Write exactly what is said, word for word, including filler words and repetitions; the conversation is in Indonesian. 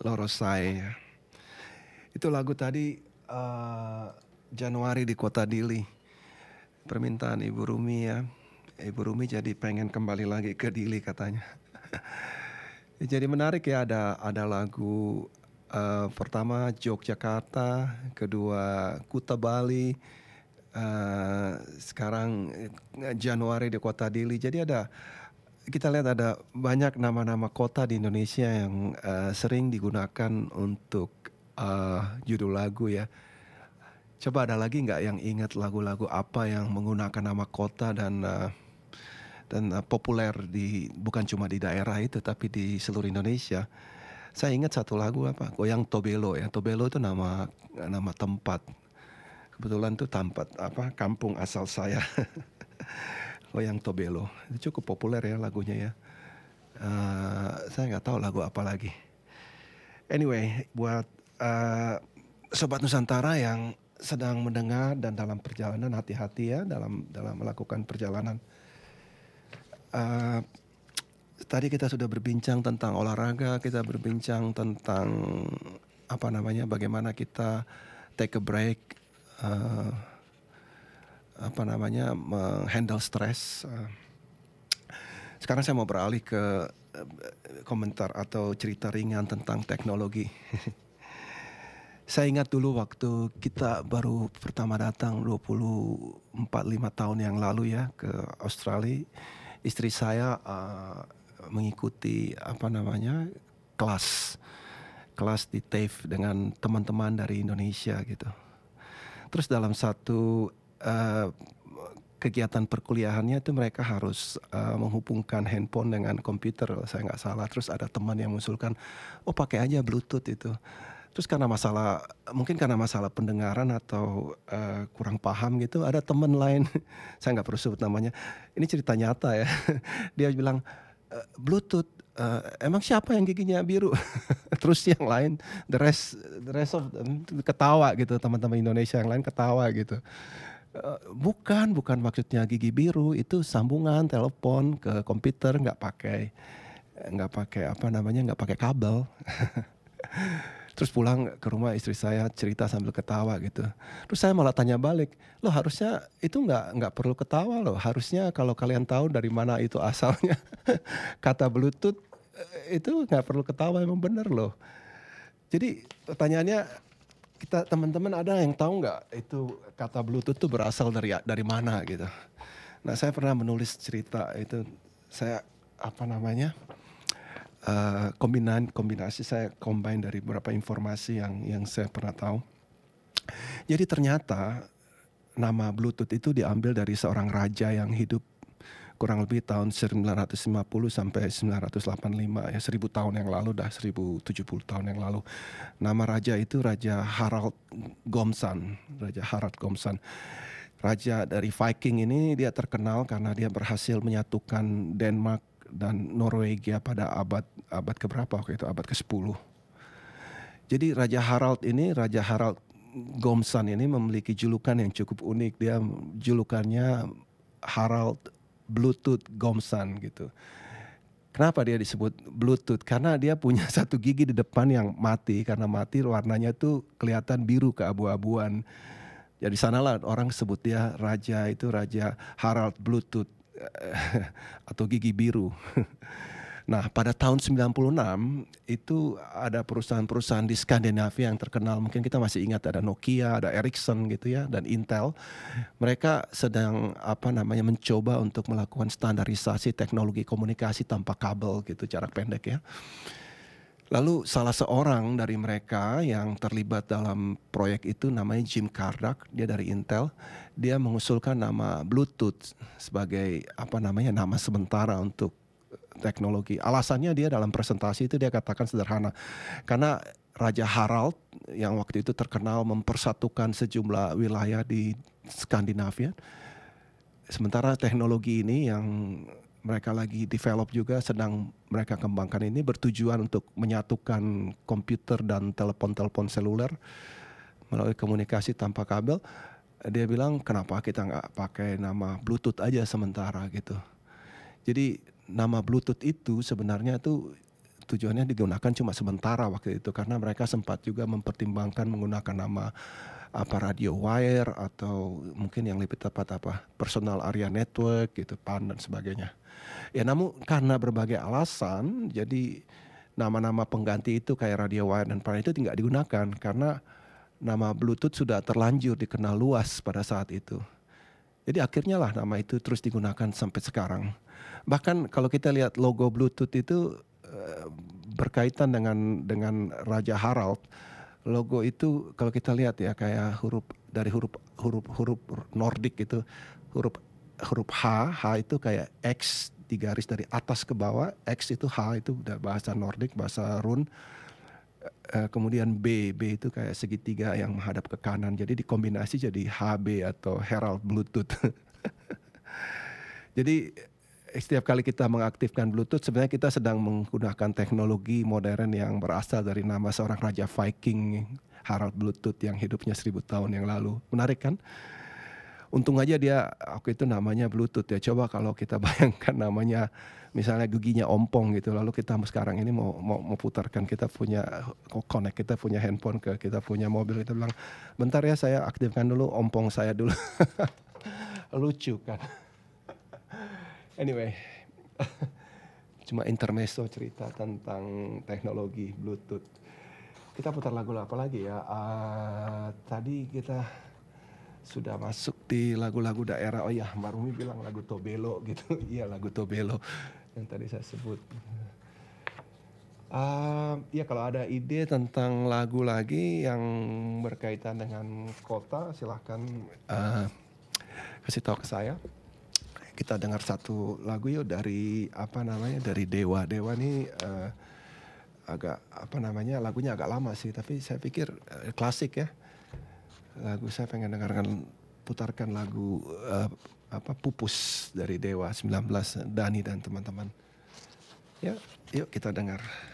Lorosai. Itu lagu tadi uh, Januari di Kota Dili. Permintaan Ibu Rumi ya. Ibu Rumi jadi pengen kembali lagi ke Dili katanya. Jadi menarik ya, ada ada lagu uh, pertama Yogyakarta, kedua Kuta Bali, uh, sekarang uh, Januari di Kota Dili. Jadi ada kita lihat ada banyak nama-nama kota di Indonesia yang uh, sering digunakan untuk uh, judul lagu ya. Coba ada lagi nggak yang ingat lagu-lagu apa yang menggunakan nama kota dan uh, dan uh, populer di bukan cuma di daerah itu tapi di seluruh Indonesia. Saya ingat satu lagu apa, Goyang Tobelo ya. Tobelo itu nama nama tempat. Kebetulan itu tempat apa kampung asal saya. Goyang Tobelo itu cukup populer ya lagunya ya. Uh, saya nggak tahu lagu apa lagi. Anyway, buat uh, sobat Nusantara yang sedang mendengar dan dalam perjalanan, hati-hati ya dalam dalam melakukan perjalanan. Uh, tadi kita sudah berbincang tentang olahraga, kita berbincang tentang apa namanya, bagaimana kita take a break. Uh, apa namanya menghandle stres. Sekarang saya mau beralih ke komentar atau cerita ringan tentang teknologi. Saya ingat dulu waktu kita baru pertama datang dua puluh empat lima tahun yang lalu ya ke Australia. Istri saya uh, mengikuti apa namanya kelas kelas di T A F E dengan teman-teman dari Indonesia gitu. Terus dalam satu Uh, kegiatan perkuliahannya itu mereka harus uh, menghubungkan handphone dengan komputer, kalau saya nggak salah. Terus ada teman yang mengusulkan, oh pakai aja Bluetooth itu. Terus karena masalah, mungkin karena masalah pendengaran atau uh, kurang paham gitu, ada teman lain, saya nggak perlu sebut namanya. Ini cerita nyata ya. Dia bilang, e, Bluetooth, uh, emang siapa yang giginya biru? Terus yang lain, the rest, the rest of them ketawa gitu, teman-teman Indonesia yang lain ketawa gitu. Uh, bukan, bukan maksudnya gigi biru, itu sambungan telepon ke komputer nggak pakai nggak pakai apa namanya nggak pakai kabel. Terus pulang ke rumah istri saya cerita sambil ketawa gitu. Terus saya malah tanya balik, loh harusnya itu nggak nggak perlu ketawa loh. Harusnya kalau kalian tahu dari mana itu asalnya kata Bluetooth itu nggak perlu ketawa, emang bener loh. Jadi pertanyaannya, kita teman-teman ada yang tahu nggak itu kata Bluetooth itu berasal dari dari mana gitu. Nah saya pernah menulis cerita itu, saya apa namanya uh, kombinan kombinasi saya combine dari beberapa informasi yang yang saya pernah tahu. Jadi ternyata nama Bluetooth itu diambil dari seorang raja yang hidup kurang lebih tahun sembilan ratus lima puluh sampai sembilan ratus delapan puluh lima ya, seribu tahun yang lalu dah, seribu tujuh puluh tahun yang lalu. Nama raja itu Raja Harald Gomsan, Raja Harald Gomsan. Raja dari Viking ini dia terkenal karena dia berhasil menyatukan Denmark dan Norwegia pada abad abad keberapa waktu itu, abad kesepuluh. Jadi Raja Harald ini, Raja Harald Gomsan ini memiliki julukan yang cukup unik. Dia julukannya Harald Bluetooth Gomsan gitu. Kenapa dia disebut Bluetooth? Karena dia punya satu gigi di depan yang mati. Karena mati warnanya tuh kelihatan biru keabu-abuan. Jadi sanalah orang sebut dia raja itu Raja Harald Bluetooth atau gigi biru. Nah pada tahun sembilan puluh enam itu ada perusahaan-perusahaan di Skandinavia yang terkenal. Mungkin kita masih ingat ada Nokia, ada Ericsson gitu ya, dan Intel. Mereka sedang apa namanya mencoba untuk melakukan standarisasi teknologi komunikasi tanpa kabel gitu, jarak pendek ya. Lalu salah seorang dari mereka yang terlibat dalam proyek itu namanya Jim Kardak, dia dari Intel. Dia mengusulkan nama Bluetooth sebagai apa namanya nama sementara untuk teknologi. Alasannya dia dalam presentasi itu dia katakan sederhana. Karena Raja Harald yang waktu itu terkenal mempersatukan sejumlah wilayah di Skandinavia. Sementara teknologi ini yang mereka lagi develop juga, sedang mereka kembangkan ini bertujuan untuk menyatukan komputer dan telepon-telepon seluler melalui komunikasi tanpa kabel. Dia bilang kenapa kita nggak pakai nama Bluetooth aja sementara gitu. Jadi nama Bluetooth itu sebenarnya tuh tujuannya digunakan cuma sementara waktu itu karena mereka sempat juga mempertimbangkan menggunakan nama apa radio wire atau mungkin yang lebih tepat apa personal area network gitu P A N dan sebagainya. Ya namun karena berbagai alasan jadi nama-nama pengganti itu kayak radio wire dan P A N itu tidak digunakan karena nama Bluetooth sudah terlanjur dikenal luas pada saat itu. Jadi akhirnya lah nama itu terus digunakan sampai sekarang. Bahkan kalau kita lihat logo Bluetooth itu uh, berkaitan dengan dengan Raja Harald. Logo itu kalau kita lihat ya kayak huruf dari huruf huruf huruf Nordik itu huruf huruf H, H itu kayak X digaris dari atas ke bawah, X itu H itu udah bahasa Nordik, bahasa Rune. Uh, kemudian B, B itu kayak segitiga yang menghadap ke kanan. Jadi dikombinasi jadi H B atau Herald Bluetooth. Jadi setiap kali kita mengaktifkan Bluetooth sebenarnya kita sedang menggunakan teknologi modern yang berasal dari nama seorang raja Viking, Harald Bluetooth yang hidupnya seribu tahun yang lalu. Menarik kan? Untung aja dia waktu itu namanya Bluetooth ya. Coba kalau kita bayangkan namanya misalnya giginya ompong gitu. Lalu kita sekarang ini mau, mau, mau putarkan kita punya connect, kita punya handphone ke kita punya mobil. Kita bilang bentar ya saya aktifkan dulu ompong saya dulu. Lucu kan? Anyway, cuma intermezzo cerita tentang teknologi Bluetooth. Kita putar lagu apa lagi ya? Uh, tadi kita sudah masuk di lagu-lagu daerah. Oh ya, Mbak Rumi bilang lagu Tobelo gitu. Iya lagu Tobelo yang tadi saya sebut. Uh, ya kalau ada ide tentang lagu lagi yang berkaitan dengan kota, silahkan uh, kasih tahu ke saya. Kita dengar satu lagu yuk dari apa namanya dari Dewa. Dewa ini uh, agak apa namanya lagunya agak lama sih, tapi saya pikir uh, klasik ya. Lagu saya pengen dengarkan putarkan lagu uh, apa Pupus dari Dewa sembilan belas Dani dan teman-teman. Ya, yuk kita dengar.